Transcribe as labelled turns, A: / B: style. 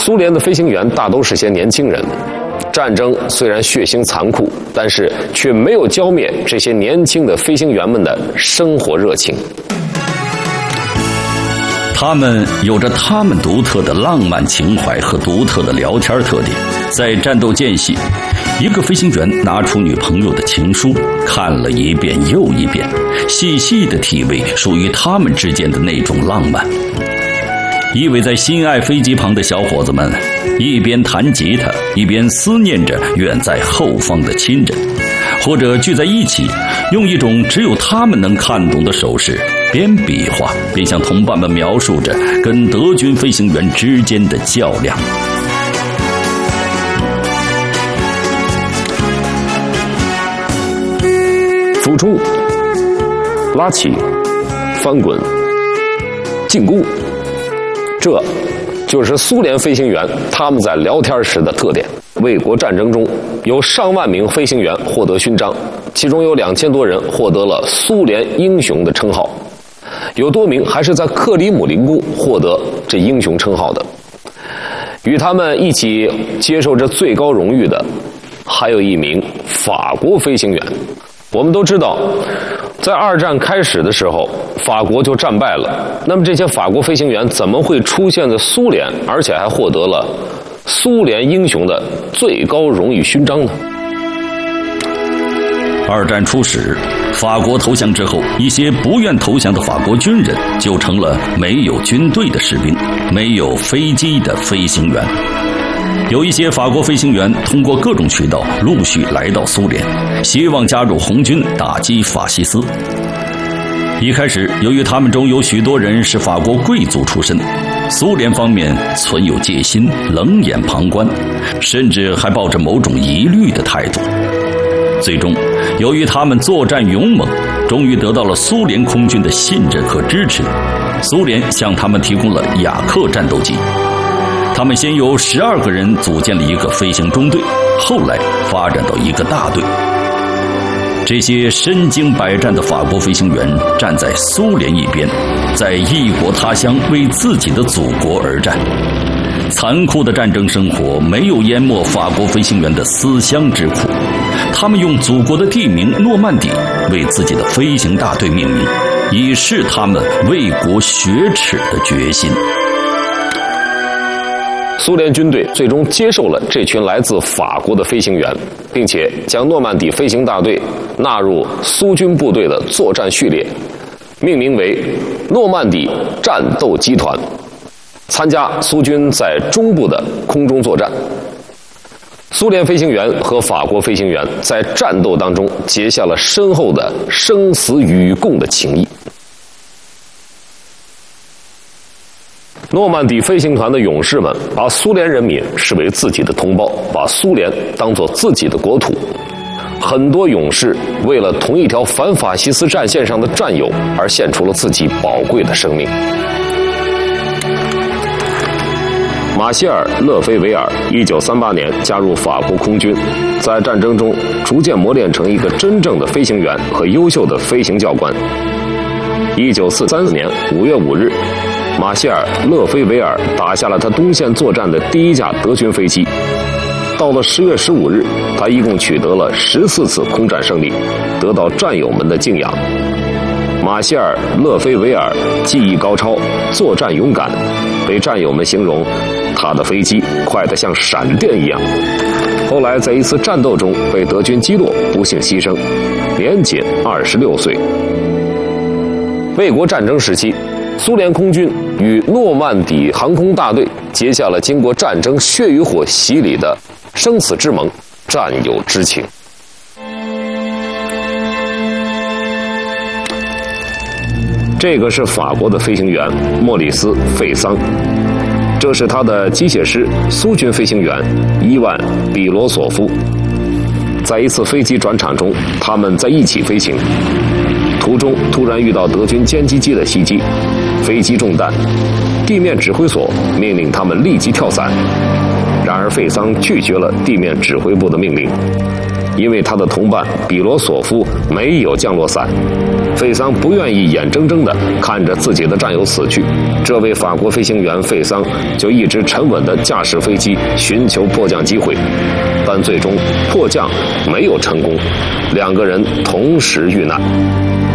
A: 苏联的飞行员大都是些年轻人，战争虽然血腥残酷，但是却没有浇灭这些年轻的飞行员们的生活热情。
B: 他们有着他们独特的浪漫情怀和独特的聊天特点。在战斗间隙，一个飞行员拿出女朋友的情书，看了一遍又一遍，细细地体味属于他们之间的那种浪漫。依偎在心爱飞机旁的小伙子们，一边弹吉他，一边思念着远在后方的亲人，或者聚在一起，用一种只有他们能看懂的手势，边比划边向同伴们描述着跟德军飞行员之间的较量。
A: 俯冲、拉起、翻滚、进攻，这就是苏联飞行员他们在聊天时的特点。卫国战争中有上万名飞行员获得勋章，其中有2000多人获得了苏联英雄的称号，有多名还是在克里姆林宫获得这英雄称号的。与他们一起接受这最高荣誉的还有一名法国飞行员。我们都知道，在二战开始的时候，法国就战败了。那么这些法国飞行员怎么会出现在苏联，而且还获得了苏联英雄的最高荣誉勋章呢？
B: 二战初始，法国投降之后，一些不愿投降的法国军人就成了没有军队的士兵，没有飞机的飞行员。有一些法国飞行员通过各种渠道陆续来到苏联，希望加入红军打击法西斯。一开始，由于他们中有许多人是法国贵族出身，苏联方面存有戒心，冷眼旁观，甚至还抱着某种疑虑的态度。最终，由于他们作战勇猛，终于得到了苏联空军的信任和支持。苏联向他们提供了雅克战斗机。他们先由12个人组建了一个飞行中队，后来发展到一个大队。这些身经百战的法国飞行员站在苏联一边，在异国他乡为自己的祖国而战。残酷的战争生活没有淹没法国飞行员的思乡之苦，他们用祖国的地名诺曼底为自己的飞行大队命名，以示他们为国雪耻的决心。
A: 苏联军队最终接受了这群来自法国的飞行员，并且将诺曼底飞行大队纳入苏军部队的作战序列，命名为诺曼底战斗集团，参加苏军在中部的空中作战。苏联飞行员和法国飞行员在战斗当中结下了深厚的生死与共的情谊。诺曼底飞行团的勇士们把苏联人民视为自己的同胞，把苏联当作自己的国土。很多勇士为了同一条反法西斯战线上的战友而献出了自己宝贵的生命。马歇尔·勒菲维尔1938年加入法国空军，在战争中逐渐磨练成一个真正的飞行员和优秀的飞行教官。1943年5月5日，马歇尔·勒菲维尔打下了他东线作战的第一架德军飞机。到了10月15日，他一共取得了14次空战胜利，得到战友们的敬仰。马歇尔·勒菲维尔技艺高超，作战勇敢，被战友们形容他的飞机快得像闪电一样。后来在一次战斗中被德军击落，不幸牺牲，年仅26岁。卫国战争时期，苏联空军与诺曼底航空大队结下了经过战争血与火洗礼的生死之盟，战友之情。这个是法国的飞行员莫里斯·费桑，这是他的机械师苏军飞行员伊万·比罗索夫。在一次飞机转场中，他们在一起飞行，途中突然遇到德军歼击机的袭击，飞机中弹，地面指挥所命令他们立即跳伞。然而费桑拒绝了地面指挥部的命令，因为他的同伴比罗索夫没有降落伞。 费桑不愿意眼睁睁地看着自己的战友死去，这位法国飞行员费桑就一直沉稳地驾驶飞机，寻求迫降机会，但最终迫降没有成功，2个人同时遇难。